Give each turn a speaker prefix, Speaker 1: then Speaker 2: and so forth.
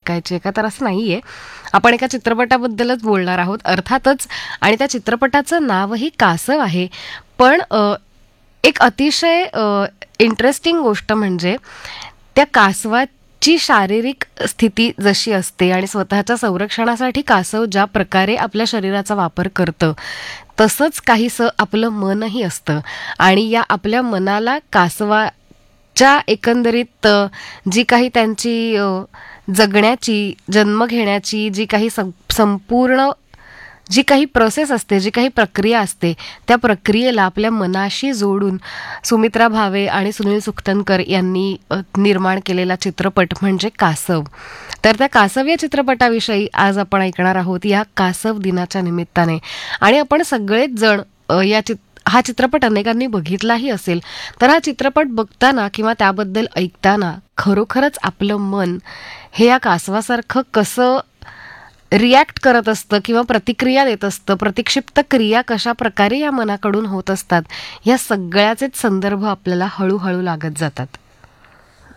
Speaker 1: ऐकायची आहे का, तर असं नाहीये. आपण एका चित्रपटाबद्दलच बोलणार आहोत अर्थातच, आणि त्या चित्रपटाचं नावही कासव आहे. पण एक अतिशय इंटरेस्टिंग गोष्ट म्हणजे त्या कासवाची शारीरिक स्थिती जशी असते आणि स्वतःच्या संरक्षणासाठी कासव ज्या प्रकारे आपल्या शरीराचा वापर करतं, तसंच काहीसं आपलं मनही असतं. आणि या आपल्या मनाला कासवाच्या एकंदरीत जी काही त्यांची जगण्याची, जन्म घेण्याची जी काही संपूर्ण जी काही प्रोसेस असते, जी काही प्रक्रिया असते, त्या प्रक्रियेला आपल्या मनाशी जोडून सुमित्रा भावे आणि सुनील सुखतनकर यांनी निर्माण केलेला चित्रपट म्हणजे कासव. तर त्या कासव या चित्रपटाविषयी आज आपण ऐकणार आहोत या कासव दिनाच्या निमित्ताने. आणि आपण सगळेच जण हा चित्रपट अनेकांनी बघितलाही असेल. तर हा चित्रपट बघताना किंवा त्याबद्दल ऐकताना खरोखरच आपलं मन हे या कासवासारखं कसं रिॲक्ट करत असतं किंवा प्रतिक्रिया देत असतं, प्रतिक्षिप्त क्रिया कशा प्रकारे या मनाकडून होत असतात, या सगळ्याचेच संदर्भ आपल्याला हळूहळू लागत जातात.